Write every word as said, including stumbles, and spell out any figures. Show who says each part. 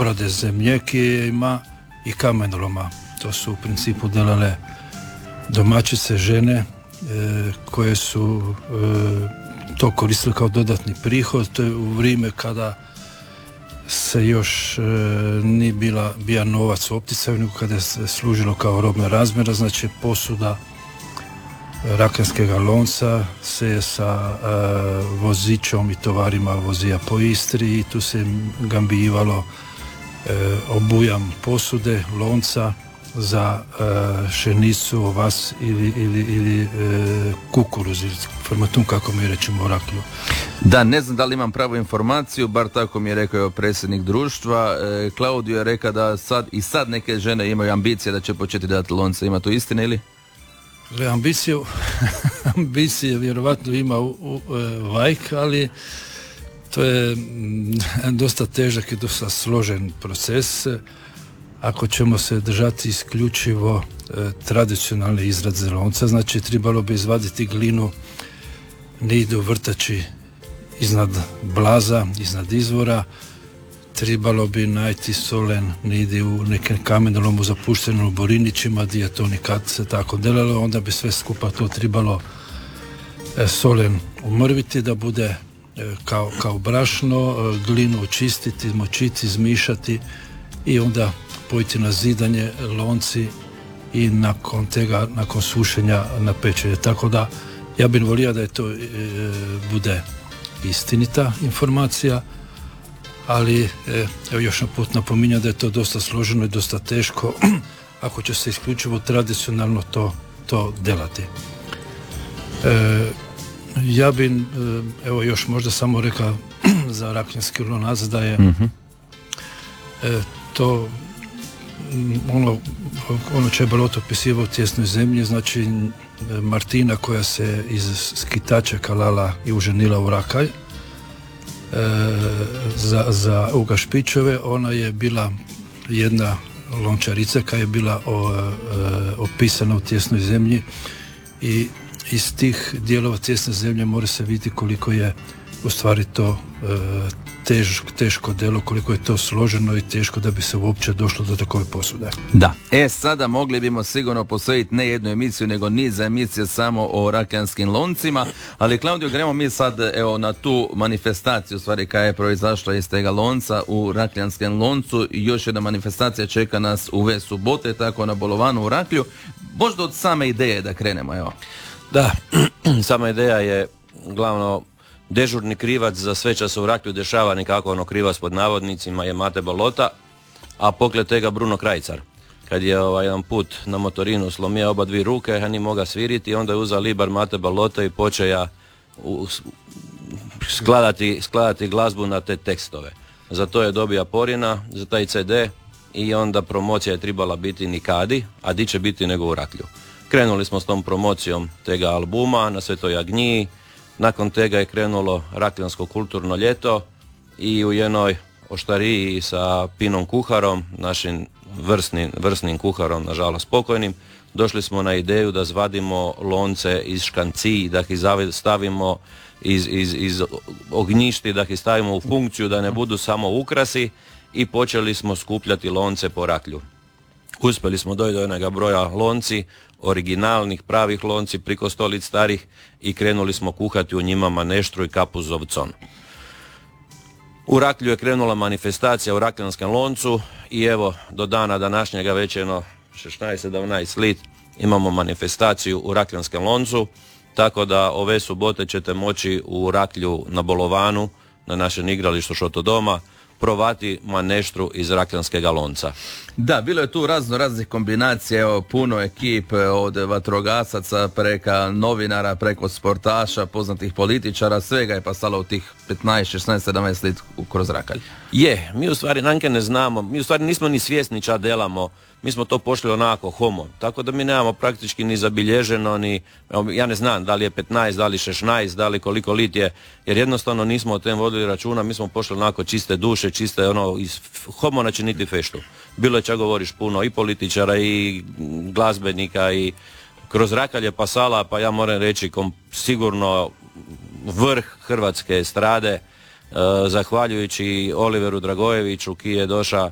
Speaker 1: obrade zemlje koje ima i kamenoloma. To su u principu delale domaćice žene e, koje su e, to koristile kao dodatni prihod. To je u vrijeme kada se još e, nije bila bija novac u opticaju, nego kada se služilo kao robna razmjera, znači posuda rakenskog lonca se je sa e, vozičom i tovarima vozija po Istri i tu se gambijivalo e, obujam posude, lonca za e, šenicu, ovas ili, ili, ili e, kukuruz, ili formatun, kako mi rećemo, raklju.
Speaker 2: Da, ne znam da li imam pravu informaciju, bar tako mi je rekao predsjednik društva. E, Klaudio je rekao da sad i sad neke žene imaju ambicije da će početi dati lonce. Ima to istine ili?
Speaker 1: Ambiciju, ambicije vjerovatno ima u, u, u Vajk, ali to je m, dosta težak i dosta složen proces. Ako ćemo se držati isključivo e, tradicionalne izraze lonca, znači trebalo bi izvaditi glinu, ne idu vrtači iznad blaza, iznad izvora, trebalo bi najti solen, ne ide u nekem kamenolomu zapuštenom u Borinićima, gdje je to nikad se tako delalo, onda bi sve skupa to trebalo e, solen umrviti da bude e, kao, kao brašno, e, glinu očistiti, močiti, izmišati i onda pojiti na zidanje lonci i nakon tega, nakon sušenja na pečenje. Tako da ja bih volio da je to e, bude istinita informacija, ali e, evo još na put napominja da je to dosta složeno i dosta teško ako će se isključivo tradicionalno to, to delati. E, ja bih e, evo još možda samo rekao za rakljanski lonac da je mm-hmm. e, to ono, ono će je balot opisivao u tjesnoj zemlji, znači Martina koja se iz skitača kalala i uženila u Rakaj e, za, za Uga Špičove, ona je bila jedna lončarica koja je bila o, e, opisana u tjesnoj zemlji i iz tih dijelova tjesne zemlje mora se vidjeti koliko je u stvari to e, Tež, teško delo, koliko je to složeno i teško da bi se uopće došlo do takove posude.
Speaker 2: Da. E, sada mogli bimo sigurno posvetiti ne jednu emisiju, nego niz emisija samo o rakljanskim loncima, ali Klaudio, gremo mi sad evo na tu manifestaciju, u stvari koja je proizašla iz tega lonca u rakljanskom loncu i još jedna manifestacija čeka nas u ove subote, tako na bolovanu u Raklju. Možda od same ideje da krenemo, evo.
Speaker 3: Da, sama ideja je glavno dežurni krivac za sve što se u Raklju dešava, nekako ono krivac pod navodnicima, je Mate Balota, a poklet tega Bruno Krajcar. Kad je ovaj, jedan put na motorinu slomio oba dvi ruke, a ni moga sviriti, onda je uzao libar Mate Balota i počeja u, skladati, skladati glazbu na te tekstove. Za to je dobija porina, za taj ce de, i onda promocija je trebala biti nikadi, a di će biti nego u Raklju. Krenuli smo s tom promocijom tega albuma na Svetoj Agniji. Nakon tega je krenulo Rakljansko kulturno ljeto i u jednoj oštariji sa Pinom kuharom, našim vrsnim, vrsnim kuharom, nažalost pokojnim, došli smo na ideju da zvadimo lonce iz škanciji, da ih stavimo iz, iz, iz ognjišti, da ih stavimo u funkciju, da ne budu samo ukrasi, i počeli smo skupljati lonce po Raklju. Uspjeli smo dojти do jednoga broja lonci, originalnih, pravih lonci, priko stolic starih, i krenuli smo kuhati u njima maneštru i kapu zovcon. U Raklju je krenula manifestacija u rakljanskom loncu i evo do dana današnjega već jedno šesnaest sedamnaest lit imamo manifestaciju u rakljanskom loncu, tako da ove subote ćete moći u Raklju na bolovanu, na našem igralištu Šoto doma, provati maneštru iz rakljanskega lonca.
Speaker 2: Da, bilo je tu razno raznih kombinacija, evo, puno ekipe, od vatrogasaca preka novinara, preko sportaša, poznatih političara, svega je pasalo u tih petnaest, šesnaest, sedamnaest let kroz Rakalj.
Speaker 3: Je, mi u stvari nanke ne znamo, mi u stvari nismo ni svjesni ča delamo, mi smo to pošli onako homo, tako da mi nemamo praktički ni zabilježeno, ni, ja ne znam da li je petnaest, da li šesnaest, da li koliko lit je, jer jednostavno nismo o tem vodili računa, mi smo pošli onako čiste duše, čiste ono, iz homo naći niti feštu. Bilo je čak govoriš puno i političara i glazbenika i kroz Rakalj je pasala, pa ja moram reći kom, sigurno vrh hrvatske estrade, e, zahvaljujući Oliveru Dragojeviću ki je došao